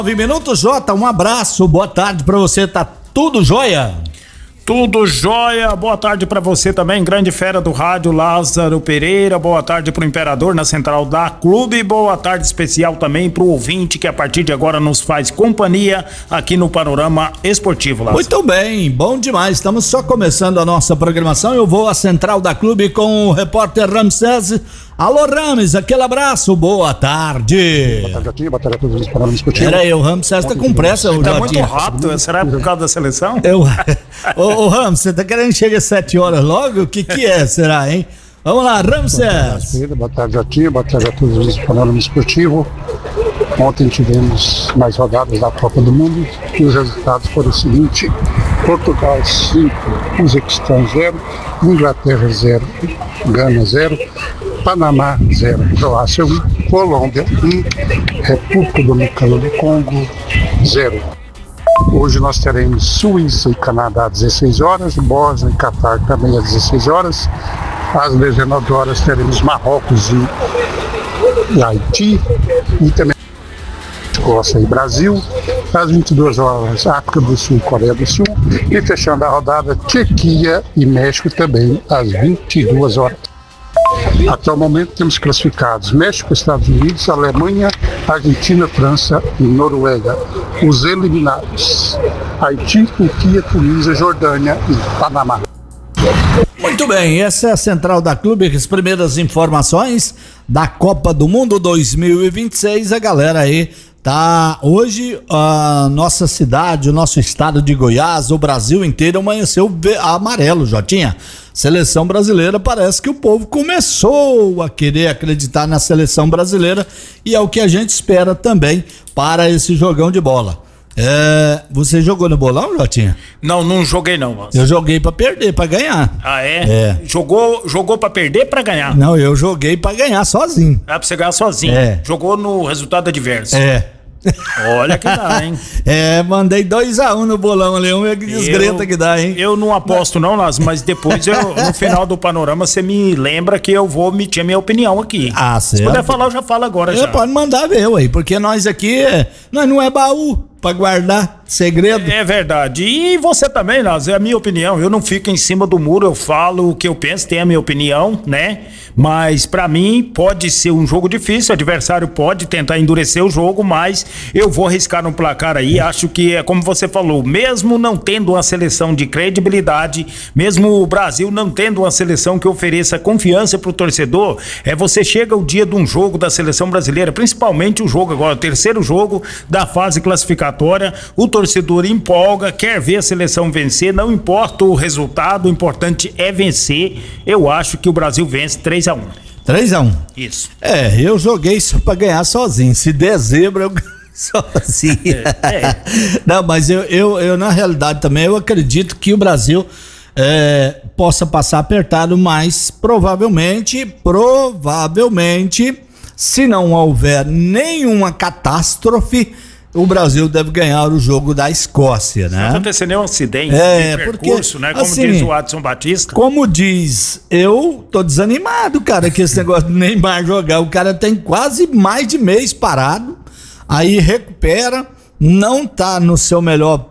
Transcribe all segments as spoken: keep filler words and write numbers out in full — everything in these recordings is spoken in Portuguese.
nove minutos, Jota, um abraço, boa tarde pra você, tá tudo jóia? Tudo jóia, boa tarde pra você também, grande fera do rádio, Lázaro Pereira, boa tarde pro Imperador na central da Clube, boa tarde especial também pro ouvinte que a partir de agora nos faz companhia aqui no Panorama Esportivo, Lázaro. Muito bem, bom demais, estamos só começando a nossa programação, eu vou à central da Clube com o repórter Ramsés. Alô, Rames, aquele abraço, boa tarde. Boa tarde aqui, boa tarde a todos os Panorama Esportivo. Pera aí, o Ramsés tá com pressa, o Tá muito rápido, será por causa da seleção? Eu, ô, ô Ramos, você tá querendo chegar às sete horas logo? O que que é, será, hein? Vamos lá, Ramsés. Boa tarde aqui, boa tarde a todos os Panorama Esportivo. Ontem tivemos mais rodadas da Copa do Mundo e os resultados foram o seguinte: Portugal cinco, Uzbequistão zero, Inglaterra zero, Gana zero, Panamá zero, Croácia um, Colômbia um, República Dominicana do Congo zero. Hoje nós teremos Suíça e Canadá às dezesseis horas, Bósnia e Catar também às dezesseis horas. Às dezenove horas teremos Marrocos e, e Haiti, e também Escócia e Brasil. Às vinte e duas horas, África do Sul e Coreia do Sul. E fechando a rodada, Tchequia e México também às vinte e duas horas. Até o momento temos classificados México, Estados Unidos, Alemanha, Argentina, França e Noruega. Os eliminados: Haiti, Turquia, Tunísia, Jordânia e Panamá. Muito bem, essa é a central da Clube, as primeiras informações da Copa do Mundo dois mil e vinte e seis, a galera aí tá, hoje a nossa cidade, o nosso estado de Goiás, o Brasil inteiro amanheceu amarelo, Jotinha. Seleção brasileira, parece que o povo começou a querer acreditar na seleção brasileira e é o que a gente espera também para esse jogão de bola. É, você jogou no bolão, Jotinha? Não, não joguei não, Lázaro. Eu joguei pra perder, pra ganhar. Ah, é? É. Jogou, jogou pra perder, pra ganhar? Não, eu joguei pra ganhar sozinho. Ah, pra você ganhar sozinho. É. Jogou no resultado adverso. É. Olha que dá, hein? É, mandei dois a um no bolão ali, um é que desgreta eu, que dá, hein? Eu não aposto não, Lázaro, mas depois eu, no final do panorama você me lembra que eu vou emitir a minha opinião aqui. Ah, certo. Se puder falar, eu já falo agora. Eu já. pode mandar ver, ué, porque nós aqui, nós não é baú pra guardar segredo. É verdade. E você também, Lázaro, é a minha opinião. Eu não fico em cima do muro, eu falo o que eu penso, tenho a minha opinião, né? Mas pra mim pode ser um jogo difícil, o adversário pode tentar endurecer o jogo, mas eu vou arriscar no placar aí. Acho que é como você falou, mesmo não tendo uma seleção de credibilidade, mesmo o Brasil não tendo uma seleção que ofereça confiança pro torcedor, é você chega o dia de um jogo da seleção brasileira, principalmente o jogo agora, o terceiro jogo da fase classificatória, o torcedor empolga, quer ver a seleção vencer, não importa o resultado, o importante é vencer. Eu acho que o Brasil vence três a um. três a um. Isso. É, eu joguei só pra ganhar sozinho. Se der zebra, eu ganho sozinho. É, é. Não, mas eu, eu, eu, na realidade também, eu acredito que o Brasil é, possa passar apertado, mas provavelmente, provavelmente, se não houver nenhuma catástrofe, o Brasil deve ganhar o jogo da Escócia, né? Se acontecer nenhum acidente é, de percurso, porque, né? Como assim, diz o Adson Batista. Como diz, eu tô desanimado, cara, que esse negócio do Neymar jogar. O cara tem quase mais de mês parado, aí recupera, não tá no seu melhor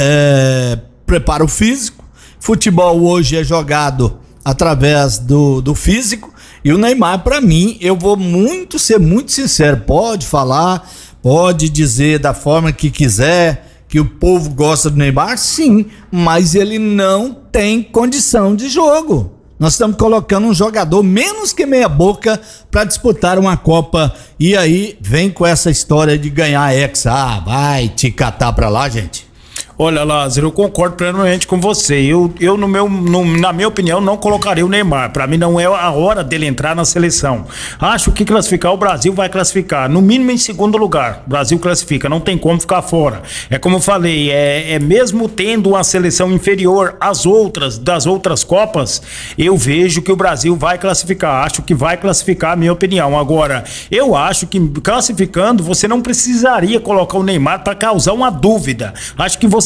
é, preparo físico. Futebol hoje é jogado através do, do físico. E o Neymar, pra mim, eu vou muito ser muito sincero, pode falar, pode dizer da forma que quiser, que o povo gosta do Neymar, sim, mas ele não tem condição de jogo. Nós estamos colocando um jogador menos que meia boca para disputar uma Copa e aí vem com essa história de ganhar Hexa. Ah, vai te catar pra lá, gente. Olha, Lázaro, eu concordo plenamente com você. Eu, eu no meu, no, na minha opinião, não colocaria o Neymar. Para mim, não é a hora dele entrar na seleção. Acho que classificar, o Brasil vai classificar. No mínimo em segundo lugar. O Brasil classifica, não tem como ficar fora. É como eu falei, é, é mesmo tendo uma seleção inferior às outras, das outras Copas, eu vejo que o Brasil vai classificar. Acho que vai classificar, a minha opinião. Agora, eu acho que classificando, você não precisaria colocar o Neymar para causar uma dúvida. Acho que você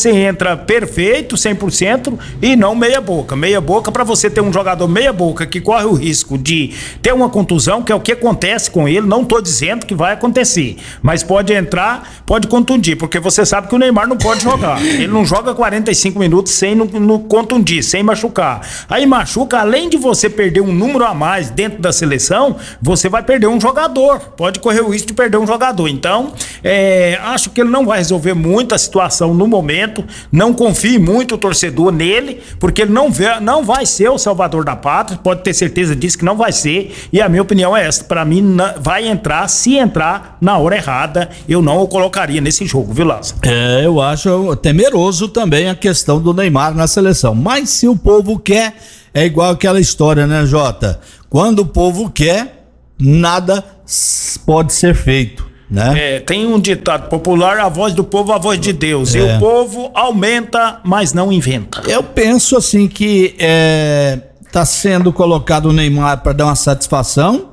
você entra perfeito, cem por cento, e não meia boca. Meia boca, para você ter um jogador meia boca que corre o risco de ter uma contusão, que é o que acontece com ele, não tô dizendo que vai acontecer, mas pode entrar, pode contundir, porque você sabe que o Neymar não pode jogar. Ele não joga quarenta e cinco minutos sem no, no contundir, sem machucar. Aí machuca, além de você perder um número a mais dentro da seleção, você vai perder um jogador, pode correr o risco de perder um jogador. Então, é, acho que ele não vai resolver muito a situação no momento, não confie muito o torcedor nele, porque ele não, vê, não vai ser o salvador da pátria, pode ter certeza disso que não vai ser, e a minha opinião é essa, para mim vai entrar, se entrar na hora errada, eu não o colocaria nesse jogo, viu, Lázaro? É, eu acho temeroso também a questão do Neymar na seleção, mas se o povo quer, é igual aquela história, né, Jota? Quando o povo quer, nada pode ser feito, né? É, tem um ditado popular: a voz do povo, a voz de Deus. É. E o povo aumenta, mas não inventa. Eu penso assim que é, tá sendo colocado o Neymar para dar uma satisfação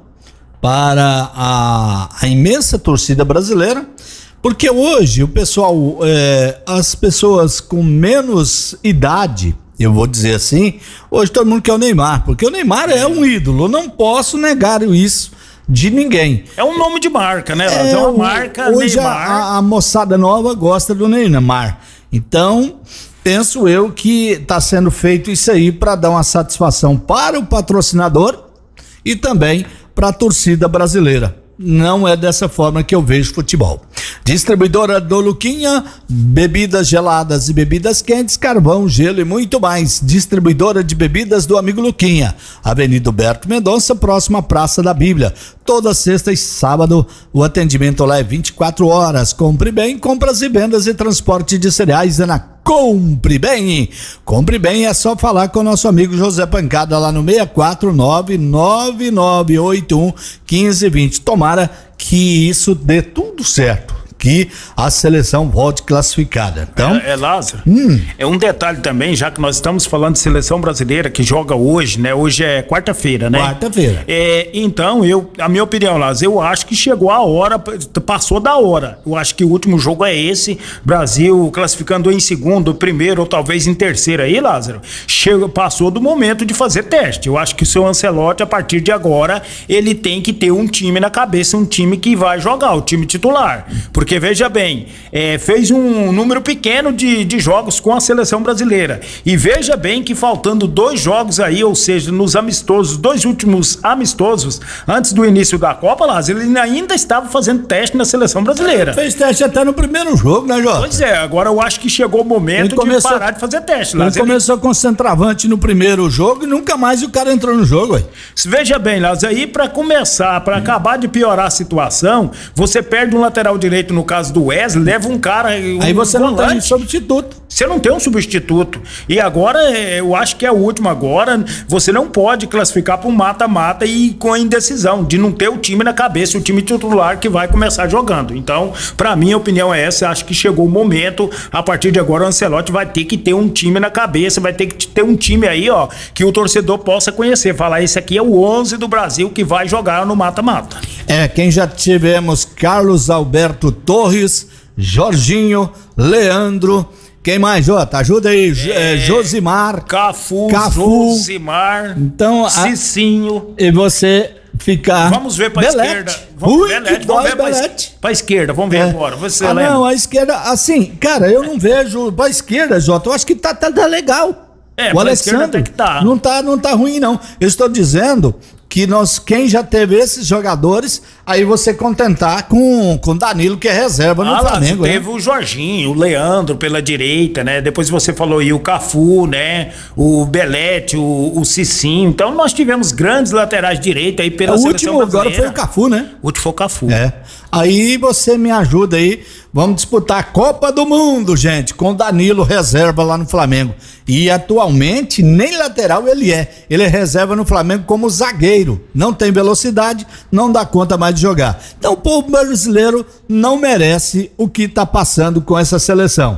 para a, a imensa torcida brasileira, porque hoje o pessoal, é, as pessoas com menos idade, eu vou dizer assim, hoje todo mundo quer o Neymar, porque o Neymar é um ídolo, eu não posso negar isso de ninguém. É um nome de marca, né? É, é uma marca hoje Neymar. A, a moçada nova gosta do Neymar. Então, penso eu que está sendo feito isso aí para dar uma satisfação para o patrocinador e também para a torcida brasileira. Não é dessa forma que eu vejo futebol. Distribuidora do Luquinha, bebidas geladas e bebidas quentes, carvão, gelo e muito mais. Distribuidora de bebidas do amigo Luquinha, Avenida Huberto Mendonça, próxima à Praça da Bíblia. Toda sexta e sábado o atendimento lá é vinte e quatro horas. Compre bem, compras e vendas e transporte de cereais é na Compre Bem. Compre Bem é só falar com o nosso amigo José Pancada lá no seis quatro nove, nove nove oito um, um cinco dois zero. Tomara que isso dê tudo certo, que a seleção volte classificada. Então, é, é Lázaro, hum. é um detalhe também, já que nós estamos falando de seleção brasileira que joga hoje, né? Hoje é quarta-feira, né? Quarta-feira. É, então, eu, a minha opinião, Lázaro, eu acho que chegou a hora, passou da hora. Eu acho que o último jogo é esse, Brasil classificando em segundo, primeiro ou talvez em terceiro aí, Lázaro. Chegou, passou do momento de fazer teste. Eu acho que o seu Ancelotti, a partir de agora, ele tem que ter um time na cabeça, um time que vai jogar, o time titular. Porque Porque veja bem, é, fez um número pequeno de, de jogos com a seleção brasileira. E veja bem que faltando dois jogos aí, ou seja, nos amistosos, dois últimos amistosos, antes do início da Copa, Lázaro, ele ainda estava fazendo teste na seleção brasileira. Fez teste até no primeiro jogo, né, Jota? Pois é, agora eu acho que chegou o momento começou, de parar de fazer teste, Lázaro. Ele começou com centroavante no primeiro jogo e nunca mais o cara entrou no jogo, ué. Veja bem, Lázaro, aí pra começar, pra hum. acabar de piorar a situação, você perde um lateral direito no caso do Wesley, leva um cara. Um aí você volante. Não tem substituto. Você não tem um substituto. E agora, eu acho que é o último agora. Você não pode classificar para um mata-mata e com a indecisão de não ter o time na cabeça, o time titular que vai começar jogando. Então, pra mim, a opinião é essa. Acho que chegou o momento. A partir de agora, o Ancelotti vai ter que ter um time na cabeça, vai ter que ter um time aí, ó, que o torcedor possa conhecer. Falar, esse aqui é o onze do Brasil que vai jogar no mata-mata. É, quem já tivemos Carlos Alberto Torres, Jorginho, Leandro, quem mais, Jota? Ajuda aí, é, Josimar, Cafu, Cafu, Josimar, então, Cicinho. E você ficar... Vamos ver pra Belete. esquerda. Vamos, Ui, Belete, vamos ver pra, es... pra esquerda, vamos ver é. agora. Você ah, lembra? não, a esquerda, assim, cara, eu não vejo pra esquerda, Jota, eu acho que tá, tá, tá legal. É, o Alexandre que tá. não tá, não tá ruim, não. Eu estou dizendo que nós, quem já teve esses jogadores, aí você contentar com com Danilo, que é reserva no ah, Flamengo. Lá, teve né? o Jorginho, o Leandro pela direita, né? Depois você falou aí o Cafu, né? O Belete, o, o Cicinho. Então nós tivemos grandes laterais direita aí pela o seleção último brasileira. Agora foi o Cafu, né? O último foi o Cafu. É. Aí você me ajuda aí, vamos disputar a Copa do Mundo, gente, com o Danilo reserva lá no Flamengo. E atualmente nem lateral ele é, ele é reserva no Flamengo como zagueiro, não tem velocidade, não dá conta mais de jogar. Então o povo brasileiro não merece o que tá passando com essa seleção.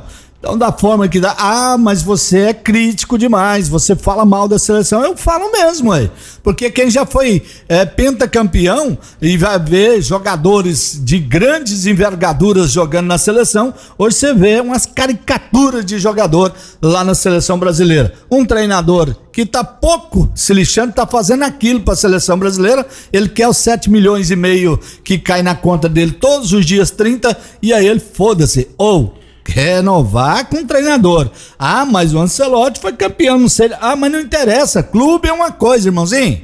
Então, da forma que dá, ah, mas você é crítico demais, você fala mal da seleção. Eu falo mesmo, aí. Porque quem já foi é, pentacampeão e vai ver jogadores de grandes envergaduras jogando na seleção, hoje você vê umas caricaturas de jogador lá na seleção brasileira. Um treinador que tá pouco se lixando, tá fazendo aquilo pra seleção brasileira, ele quer os sete milhões e meio que cai na conta dele todos os dias, trinta, e aí ele foda-se, ou renovar com o treinador. Ah, mas o Ancelotti foi campeão, não sei. Ah, mas não interessa, clube é uma coisa, irmãozinho.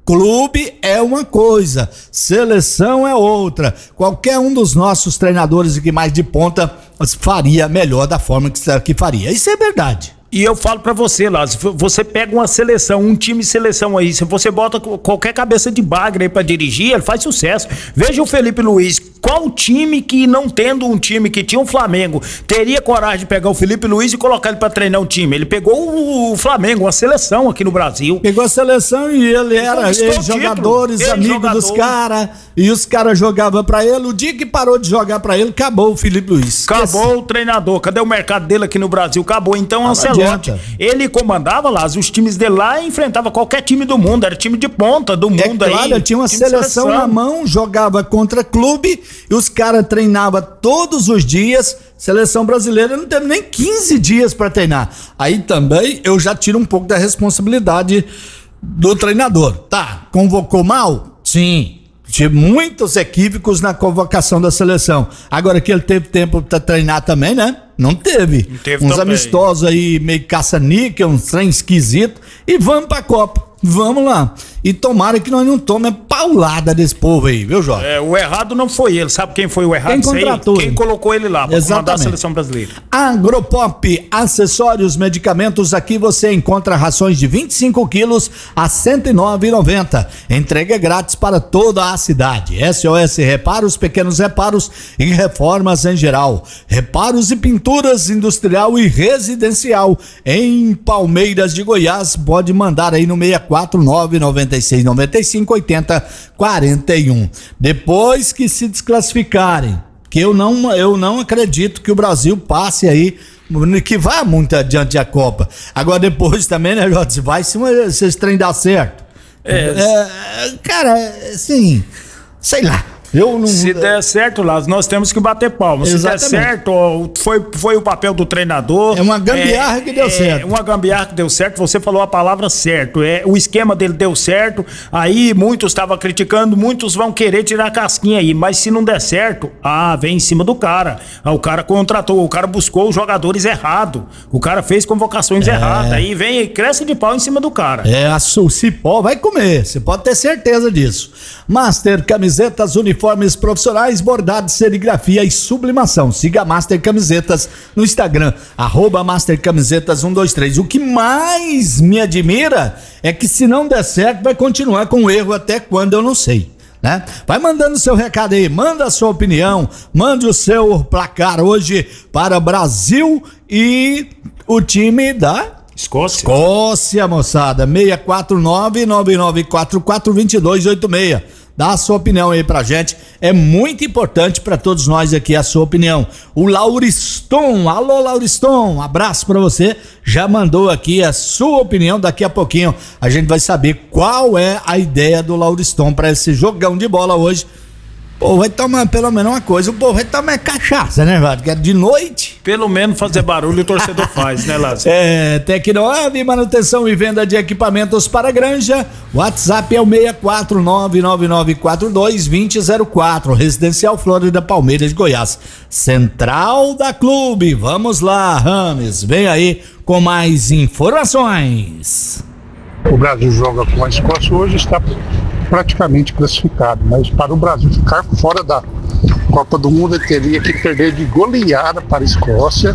Clube é uma coisa, seleção é outra. Qualquer um dos nossos treinadores aqui mais de ponta faria melhor da forma que, que faria. Isso é verdade. E eu falo pra você, Lázaro, você pega uma seleção, um time seleção aí, se você bota qualquer cabeça de bagre aí pra dirigir, ele faz sucesso. Veja o Felipe Luiz, qual time que não tendo um time que tinha um Flamengo, teria coragem de pegar o Felipe Luiz e colocar ele pra treinar um time? Ele pegou o Flamengo, uma seleção aqui no Brasil. Pegou a seleção e ele era ex-jogadores, amigo jogador. dos caras, e os caras jogavam pra ele, o dia que parou de jogar pra ele, acabou o Felipe Luiz. Acabou Esse... o treinador, cadê o mercado dele aqui no Brasil? Acabou, então ah, Ancelotti. Ele comandava lá, os times dele lá e enfrentava qualquer time do mundo, era time de ponta do mundo. É claro, aí. Ele tinha uma seleção, seleção na mão, jogava contra clube e os caras treinavam todos os dias. Seleção brasileira não teve nem quinze dias para treinar. Aí também eu já tiro um pouco da responsabilidade do treinador. Tá, convocou mal? Sim. Tive muitos equívocos na convocação da seleção. Agora que ele teve tempo para treinar também, né? Não teve. Não teve uns também. Amistosos aí, meio caça-níquel, uns trem esquisito. E vamos pra Copa. Vamos lá. E tomara que nós não tomemos paulada desse povo aí, viu, Jorge? É, o errado não foi ele. Sabe quem foi o errado? Quem contratou Quem colocou ele lá pra comandar a seleção brasileira. Agropop, acessórios, medicamentos. Aqui você encontra rações de vinte e cinco quilos a cento e nove reais e noventa centavos. Entrega grátis para toda a cidade. S O S Reparos, pequenos reparos e reformas em geral. Reparos e pinturas industrial e residencial. Em Palmeiras de Goiás, pode mandar aí no seis quatro nove nove seis nove cinco oito zero quatro um. Depois que se desclassificarem, que eu não, eu não acredito que o Brasil passe aí, que vá muito adiante a Copa. Agora depois também, né, Jota, vai se esse trem dar certo. É, é, cara, assim, sei lá. Eu não... Se der certo, Lázaro, nós temos que bater palmas. Exatamente. Se der certo, foi, foi o papel do treinador. É uma gambiarra é, que deu é, certo. É uma gambiarra que deu certo, você falou a palavra certo. É, o esquema dele deu certo, aí muitos estavam criticando, muitos vão querer tirar a casquinha aí, mas se não der certo, ah, vem em cima do cara. Ah, o cara contratou, o cara buscou os jogadores errados, o cara fez convocações é. erradas, aí vem e cresce de pau em cima do cara. É, a Cipó vai comer, você pode ter certeza disso. Master Camisetas, uniformes profissionais, bordado, serigrafia e sublimação. Siga a Master Camisetas no Instagram, arroba Master Camisetas um dois três. O que mais me admira é que se não der certo, vai continuar com o erro até quando eu não sei, né? Vai mandando seu recado aí, manda a sua opinião, mande o seu placar hoje para Brasil e o time da Escócia. Escócia, moçada, seis quatro nove nove nove quatro quatro dois dois oito seis. Dá a sua opinião aí pra gente, é muito importante pra todos nós aqui a sua opinião. O Lauriston, alô Lauriston, um abraço pra você, já mandou aqui a sua opinião, daqui a pouquinho a gente vai saber qual é a ideia do Lauriston pra esse jogão de bola hoje. Pô, vai tomar pelo menos uma coisa, o povo vai tomar cachaça, né, Vado? Que é de noite. Pelo menos fazer barulho o torcedor faz, né, Lázaro? É, Tecnoave, manutenção e venda de equipamentos para granja. WhatsApp é o seis quatro nove nove nove quatro dois dois zero zero quatro. Residencial Flórida, Palmeiras de Goiás. Central da Clube. Vamos lá, Rames, vem aí com mais informações. O Brasil joga com a Escócia hoje, está praticamente classificado, mas para o Brasil ficar fora da Copa do Mundo ele teria que perder de goleada para a Escócia,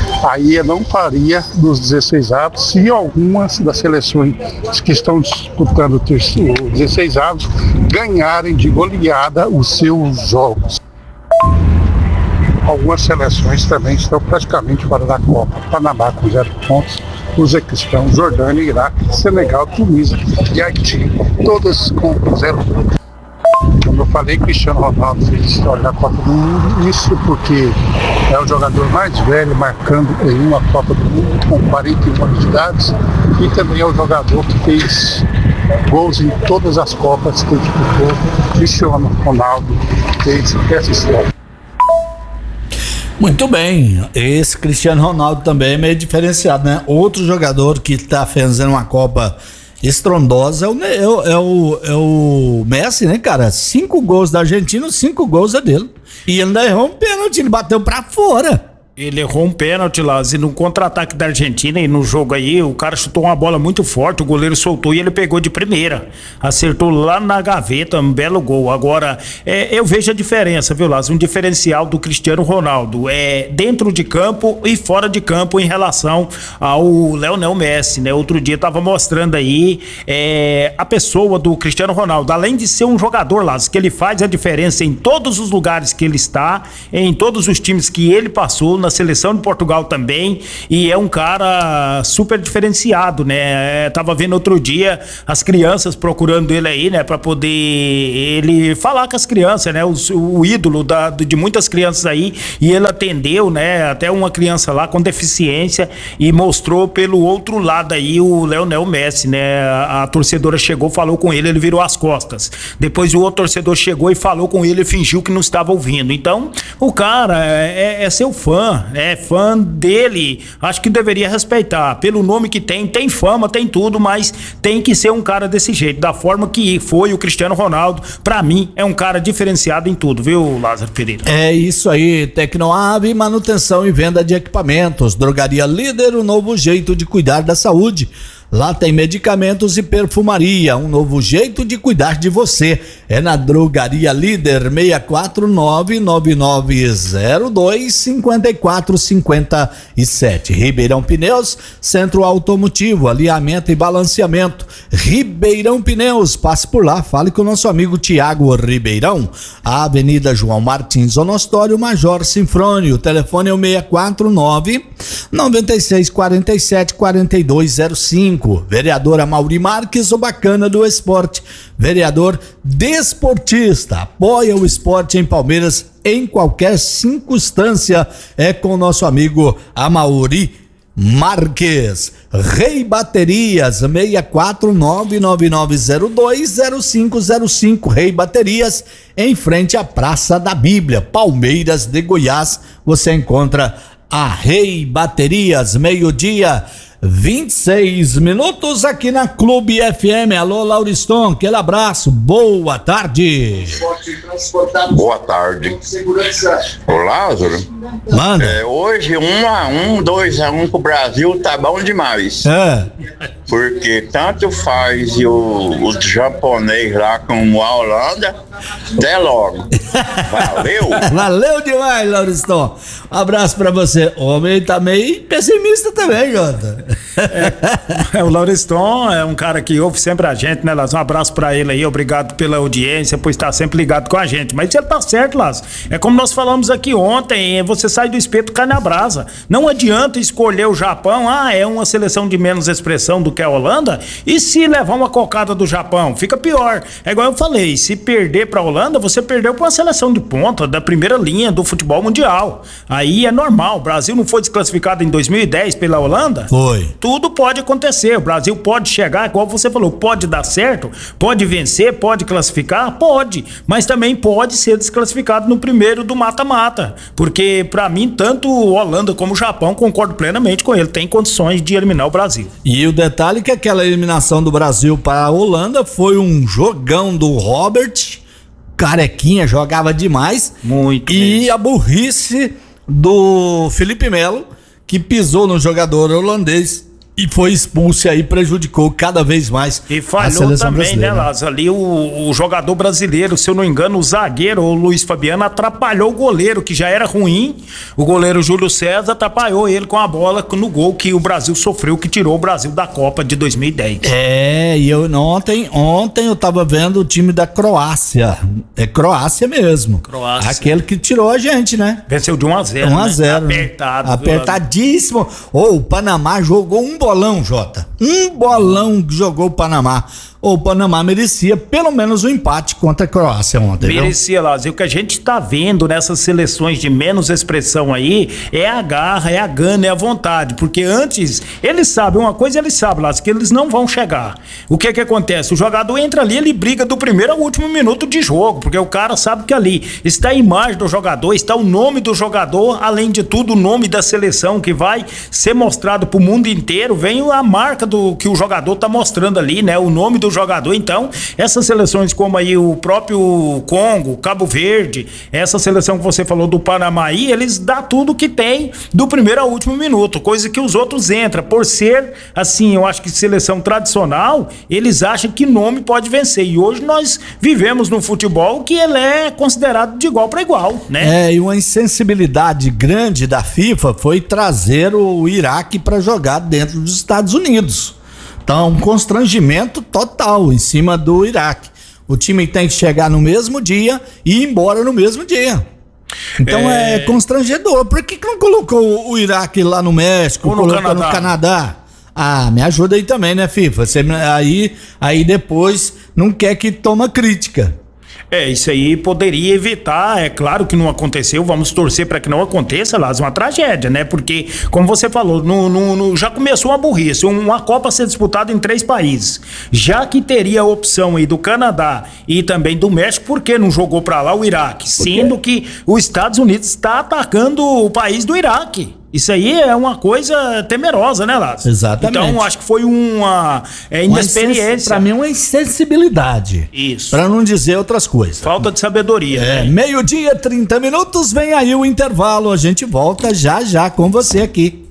aí ele não faria dos dezesseis avos se algumas das seleções que estão disputando os dezesseis avos ganharem de goleada os seus jogos. Algumas seleções também estão praticamente fora da Copa. Panamá com zero pontos, Uzbequistão, Jordânia, Iraque, Senegal, Tunísia e Haiti, todas com zero pontos. Como eu falei, Cristiano Ronaldo fez história na Copa do Mundo, isso porque é o jogador mais velho marcando em uma Copa do Mundo, com quarenta e um anos de idade, e também é o jogador que fez gols em todas as Copas que ele disputou. Cristiano Ronaldo fez essa história. Muito bem, esse Cristiano Ronaldo também é meio diferenciado, né? Outro jogador que tá fazendo uma Copa estrondosa é o, é, o, é, o, é o Messi, né, cara? Cinco gols da Argentina, cinco gols é dele. E ele ainda errou um pênalti, ele bateu pra fora. Ele errou um pênalti lá, e no contra-ataque da Argentina e no jogo aí, o cara chutou uma bola muito forte, o goleiro soltou e ele pegou de primeira. Acertou lá na gaveta, um belo gol. Agora, é, eu vejo a diferença, viu, Lázaro? Um diferencial do Cristiano Ronaldo é dentro de campo e fora de campo em relação ao Lionel Messi, né? Outro dia tava mostrando aí é, a pessoa do Cristiano Ronaldo, além de ser um jogador, Lázaro, que ele faz a diferença em todos os lugares que ele está, em todos os times que ele passou, na seleção de Portugal também, e é um cara super diferenciado, né? É, tava vendo outro dia as crianças procurando ele aí, né? Pra poder ele falar com as crianças, né? O, o ídolo da, de muitas crianças aí, e ele atendeu, né? Até uma criança lá com deficiência e mostrou pelo outro lado aí o Lionel Messi, né? A, a torcedora chegou, falou com ele, ele virou as costas. Depois o outro torcedor chegou e falou com ele e fingiu que não estava ouvindo. Então, o cara é, é, é seu fã, é fã dele, acho que deveria respeitar, pelo nome que tem, tem fama, tem tudo, mas tem que ser um cara desse jeito, da forma que foi o Cristiano Ronaldo. Pra mim, é um cara diferenciado em tudo, viu, Lázaro Pereira? É isso aí, Tecnoave, manutenção e venda de equipamentos, Drogaria Líder, um novo jeito de cuidar da saúde. Lá tem medicamentos e perfumaria, um novo jeito de cuidar de você. É na Drogaria Líder, seis quatro nove, nove nove zero dois, cinco quatro cinco sete. Ribeirão Pneus, Centro Automotivo, alinhamento e balanceamento. Ribeirão Pneus, passe por lá, fale com o nosso amigo Tiago Ribeirão. A Avenida João Martins Onostório, Major Sinfrônio. O telefone é o seis quatro nove, nove seis quatro sete, quatro dois zero cinco. Vereadora Mauri Marques, o bacana do esporte. Vereador desportista, apoia o esporte em Palmeiras em qualquer circunstância. É com o nosso amigo Amauri Marques. Rei Baterias, seis quatro nove, nove nove zero dois, zero cinco zero cinco. Rei Baterias, em frente à Praça da Bíblia, Palmeiras de Goiás. Você encontra a Rei Baterias, meio-dia vinte e seis minutos aqui na Clube F M. Alô, Lauriston, aquele abraço, boa tarde. Boa tarde. Ô, Lázaro. Manda. É, hoje um a um, dois a um pro Brasil tá bom demais. É. Porque tanto faz o, os japonês lá como a Holanda. Até logo. Valeu. Valeu demais, Lauriston. Um abraço pra você. O homem tá meio pessimista também, Jota. É, é, o Lauriston é um cara que ouve sempre a gente, né, Lázaro? Um abraço pra ele aí, obrigado pela audiência, por estar sempre ligado com a gente. Mas ele tá certo, Lázaro. É como nós falamos aqui ontem, você sai do espeto cai na brasa. Não adianta escolher o Japão, ah, é uma seleção de menos expressão do que a Holanda, e se levar uma cocada do Japão, fica pior. É igual eu falei, se perder pra Holanda, você perdeu pra uma seleção de ponta da primeira linha do futebol mundial. Aí é normal, o Brasil não foi desclassificado em dois mil e dez pela Holanda? Foi. Tudo pode acontecer, o Brasil pode chegar, igual você falou, pode dar certo, pode vencer, pode classificar, pode, mas também pode ser desclassificado no primeiro do mata-mata, porque pra mim, tanto Holanda como Japão, concordo plenamente com ele, tem condições de eliminar o Brasil. E o detalhe é que aquela eliminação do Brasil para a Holanda foi um jogão do Robert, carequinha, jogava demais. Muito. E mesmo. a burrice do Felipe Melo, que pisou no jogador holandês e foi expulso, e aí prejudicou cada vez mais e a falhou seleção também, brasileira. né, Lázaro? Ali o, o jogador brasileiro, se eu não me engano, o zagueiro, o Luiz Fabiano, atrapalhou o goleiro, que já era ruim. O goleiro Júlio César atrapalhou ele com a bola no gol que o Brasil sofreu, que tirou o Brasil da Copa de dois mil e dez. É, e eu ontem, ontem eu tava vendo o time da Croácia. É Croácia mesmo. Croácia. Aquele que tirou a gente, né? Venceu de um a zero. um a zero. Né? Apertado. Né? Apertadíssimo. Ô, oh, o Panamá jogou um bolão, Jota. Um bolão que jogou o Panamá o Panamá merecia pelo menos um empate contra a Croácia ontem. Merecia, Lázaro. O que a gente tá vendo nessas seleções de menos expressão aí é a garra, é a gana, é a vontade, porque antes eles sabem uma coisa, eles sabem, Lázaro, que eles não vão chegar. O que que acontece? O jogador entra ali, ele briga do primeiro ao último minuto de jogo, porque o cara sabe que ali está a imagem do jogador, está o nome do jogador, além de tudo o nome da seleção que vai ser mostrado pro mundo inteiro, vem a marca do que o jogador tá mostrando ali, né? O nome do jogador. Então, essas seleções como aí o próprio Congo, Cabo Verde, essa seleção que você falou do Panamá aí, eles dão tudo que tem do primeiro ao último minuto, coisa que os outros entram, por ser assim, eu acho que seleção tradicional, eles acham que nome pode vencer, e hoje nós vivemos num futebol que ele é considerado de igual para igual, né? É, e uma insensibilidade grande da FIFA foi trazer o Iraque para jogar dentro dos Estados Unidos. Então, um constrangimento total em cima do Iraque. O time tem que chegar no mesmo dia e ir embora no mesmo dia. Então é, é constrangedor. Por que, que não colocou o Iraque lá no México, ou no colocou Canadá? no Canadá? Ah, me ajuda aí também, né, FIFA? Você, aí, aí depois não quer que toma crítica. É, isso aí poderia evitar, é claro que não aconteceu, vamos torcer para que não aconteça, lá, uma tragédia, né? Porque, como você falou, no, no, no, já começou uma burrice, uma Copa a ser disputada em três países. Já que teria a opção aí do Canadá e também do México, por que não jogou para lá o Iraque? Sendo que os Estados Unidos está atacando o país do Iraque. Isso aí é uma coisa temerosa, né, Lázaro? Exatamente. Então, acho que foi uma é, inexperiência. Para mim, uma insensibilidade. Isso. Para não dizer outras coisas. Falta de sabedoria. É, né? meio-dia, trinta minutos, vem aí o intervalo. A gente volta já já com você aqui.